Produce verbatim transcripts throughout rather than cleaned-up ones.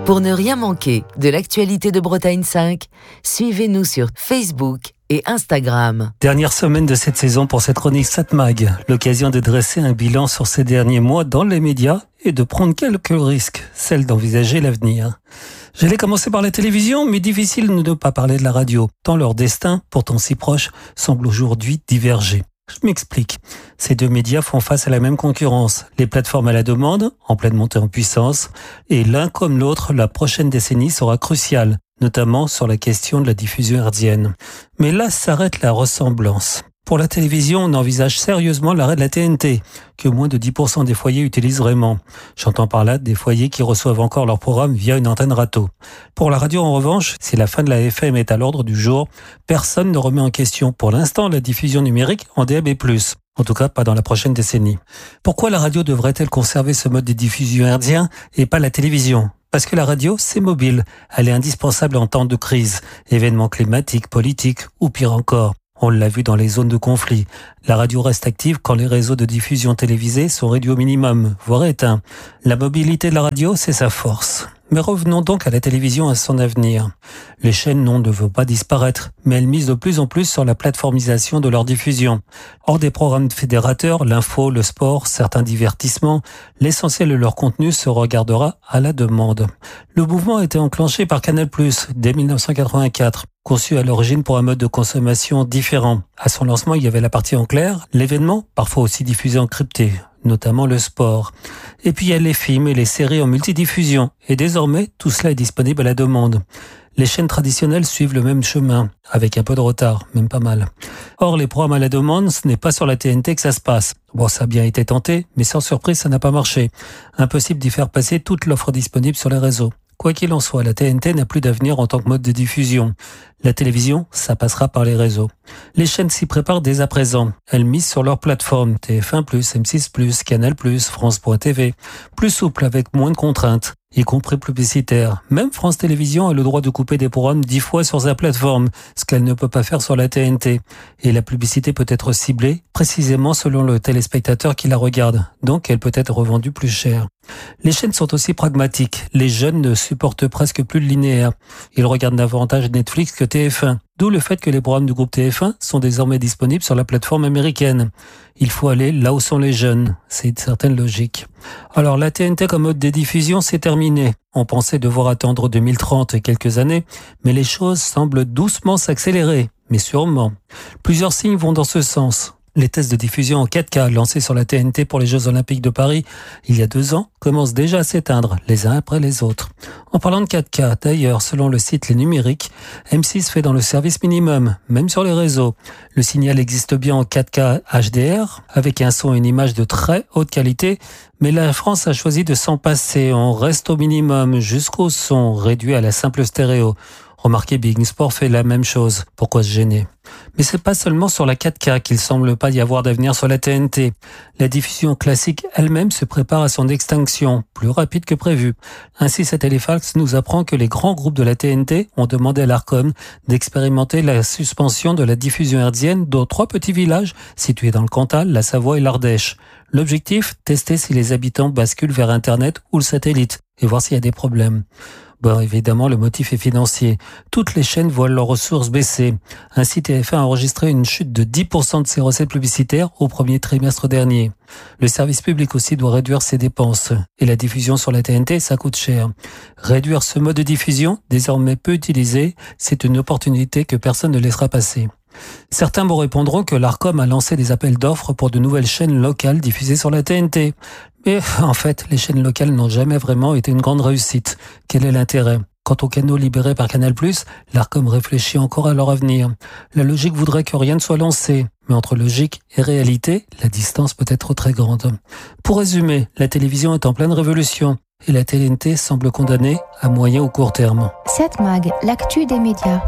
Pour ne rien manquer de l'actualité de Bretagne cinq, suivez-nous sur Facebook et Instagram. Dernière semaine de cette saison pour cette chronique Satmag, l'occasion de dresser un bilan sur ces derniers mois dans les médias et de prendre quelques risques, celle d'envisager l'avenir. J'allais commencer par la télévision, mais difficile de ne pas parler de la radio, tant leur destin, pourtant si proche, semble aujourd'hui diverger. Je m'explique. Ces deux médias font face à la même concurrence. Les plateformes à la demande, en pleine montée en puissance, et l'un comme l'autre, la prochaine décennie sera cruciale, notamment sur la question de la diffusion hertzienne. Mais là s'arrête la ressemblance. Pour la télévision, on envisage sérieusement l'arrêt de la T N T, que moins de dix pour cent des foyers utilisent vraiment. J'entends par là des foyers qui reçoivent encore leur programme via une antenne râteau. Pour la radio, en revanche, si la fin de la F M est à l'ordre du jour, personne ne remet en question pour l'instant la diffusion numérique en D A B plus. En tout cas, pas dans la prochaine décennie. Pourquoi la radio devrait-elle conserver ce mode de diffusion hertzien et pas la télévision ? Parce que la radio, c'est mobile. Elle est indispensable en temps de crise, événements climatiques, politiques ou pire encore. On l'a vu dans les zones de conflit. La radio reste active quand les réseaux de diffusion télévisés sont réduits au minimum, voire éteints. La mobilité de la radio, c'est sa force. Mais revenons donc à la télévision et à son avenir. Les chaînes, non, ne veulent pas disparaître, mais elles misent de plus en plus sur la plateformisation de leur diffusion. Hors des programmes fédérateurs, l'info, le sport, certains divertissements, l'essentiel de leur contenu se regardera à la demande. Le mouvement a été enclenché par Canal plus, dès dix-neuf cent quatre-vingt-quatre. Conçu à l'origine pour un mode de consommation différent. À son lancement, il y avait la partie en clair, l'événement, parfois aussi diffusé en crypté, notamment le sport. Et puis il y a les films et les séries en multidiffusion. Et désormais, tout cela est disponible à la demande. Les chaînes traditionnelles suivent le même chemin, avec un peu de retard, même pas mal. Or, les programmes à la demande, ce n'est pas sur la T N T que ça se passe. Bon, ça a bien été tenté, mais sans surprise, ça n'a pas marché. Impossible d'y faire passer toute l'offre disponible sur les réseaux. Quoi qu'il en soit, la T N T n'a plus d'avenir en tant que mode de diffusion. La télévision, ça passera par les réseaux. Les chaînes s'y préparent dès à présent. Elles misent sur leurs plateformes T F un plus, M six plus, Canal plus, France point T V. Plus souple avec moins de contraintes, y compris publicitaires. Même France Télévisions a le droit de couper des programmes dix fois sur sa plateforme, ce qu'elle ne peut pas faire sur la T N T. Et la publicité peut être ciblée précisément selon le téléspectateur qui la regarde. Donc elle peut être revendue plus cher. Les chaînes sont aussi pragmatiques. Les jeunes ne supportent presque plus le linéaire. Ils regardent davantage Netflix que T F un. D'où le fait que les programmes du groupe T F un sont désormais disponibles sur la plateforme américaine. Il faut aller là où sont les jeunes. C'est une certaine logique. Alors la T N T comme mode de diffusion, c'est terminé. On pensait devoir attendre deux mille trente et quelques années, mais les choses semblent doucement s'accélérer. Mais sûrement. Plusieurs signes vont dans ce sens. Les tests de diffusion en quatre K lancés sur la T N T pour les Jeux Olympiques de Paris il y a deux ans commencent déjà à s'éteindre, les uns après les autres. En parlant de quatre K, d'ailleurs, selon le site Les Numériques, M six fait dans le service minimum, même sur les réseaux. Le signal existe bien en quatre K H D R, avec un son et une image de très haute qualité, mais la France a choisi de s'en passer. On reste au minimum jusqu'au son, réduit à la simple stéréo. Remarquez, Big Sport fait la même chose. Pourquoi se gêner ? Mais c'est pas seulement sur la quatre K qu'il semble pas y avoir d'avenir sur la T N T. La diffusion classique elle-même se prépare à son extinction, plus rapide que prévu. Ainsi, cet Téléfax nous apprend que les grands groupes de la T N T ont demandé à l'Arcom d'expérimenter la suspension de la diffusion hertzienne dans trois petits villages situés dans le Cantal, la Savoie et l'Ardèche. L'objectif, tester si les habitants basculent vers Internet ou le satellite et voir s'il y a des problèmes. Bon, évidemment, le motif est financier. Toutes les chaînes voient leurs ressources baisser. Ainsi, T F un a enregistré une chute de dix pour cent de ses recettes publicitaires au premier trimestre dernier. Le service public aussi doit réduire ses dépenses. Et la diffusion sur la T N T, ça coûte cher. Réduire ce mode de diffusion, désormais peu utilisé, c'est une opportunité que personne ne laissera passer. Certains me répondront que l'Arcom a lancé des appels d'offres pour de nouvelles chaînes locales diffusées sur la T N T. Mais en fait, les chaînes locales n'ont jamais vraiment été une grande réussite. Quel est l'intérêt ? Quant aux canaux libérés par Canal plus, l'Arcom réfléchit encore à leur avenir. La logique voudrait que rien ne soit lancé. Mais entre logique et réalité, la distance peut être très grande. Pour résumer, la télévision est en pleine révolution. Et la T N T semble condamnée à moyen ou court terme. Satmag, l'actu des médias.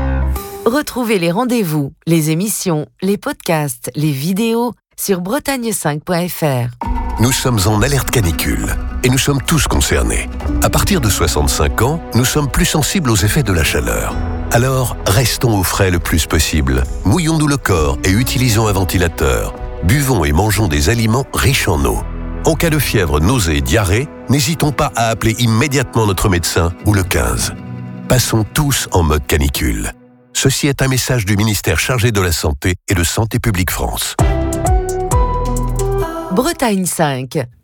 Retrouvez les rendez-vous, les émissions, les podcasts, les vidéos sur bretagne cinq point f r. Nous sommes en alerte canicule et nous sommes tous concernés. À partir de soixante-cinq ans, nous sommes plus sensibles aux effets de la chaleur. Alors, restons au frais le plus possible. Mouillons-nous le corps et utilisons un ventilateur. Buvons et mangeons des aliments riches en eau. En cas de fièvre, nausée, diarrhée, n'hésitons pas à appeler immédiatement notre médecin ou le quinze. Passons tous en mode canicule. Ceci est un message du ministère chargé de la Santé et de Santé publique France. Bretagne cinq.